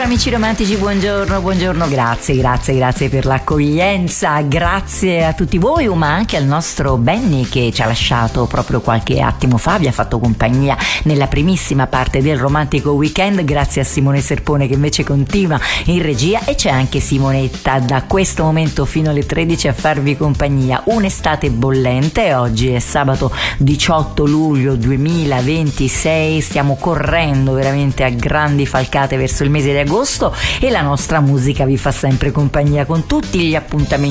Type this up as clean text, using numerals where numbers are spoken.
amici romantici, buongiorno, grazie per l'accoglienza, grazie a tutti voi, ma anche al nostro Benny che ci ha lasciato proprio qualche attimo fa, vi ha fatto compagnia nella primissima parte del romantico weekend, grazie a Simone Serpone che invece continua in regia, e c'è anche Simonetta da questo momento fino alle 13 a farvi compagnia. Un'estate bollente, oggi è sabato 18 luglio 2026, stiamo correndo veramente a grandi falcate verso il mese di agosto e la nostra musica vi fa sempre compagnia con tutti gli appuntamenti